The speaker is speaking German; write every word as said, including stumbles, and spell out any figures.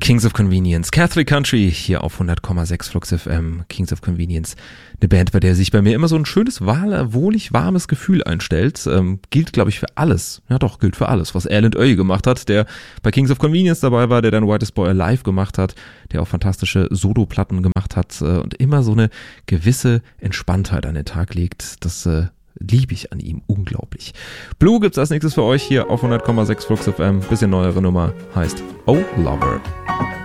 Kings of Convenience, Catholic Country, hier auf hundert Komma sechs Flux F M, Kings of Convenience. Eine Band, bei der sich bei mir immer so ein schönes, wohlig warmes Gefühl einstellt. Ähm, gilt, glaube ich, für alles. Ja doch, gilt für alles, was Alan Oey gemacht hat, der bei Kings of Convenience dabei war, der dann Whitest Boy Alive gemacht hat, der auch fantastische Solo-Platten gemacht hat äh, und immer so eine gewisse Entspanntheit an den Tag legt. Das äh, liebe ich an ihm unglaublich. Blue gibt's als nächstes für euch hier auf hundert Komma sechs Flux F M. Bisschen neuere Nummer, heißt Oh Lover.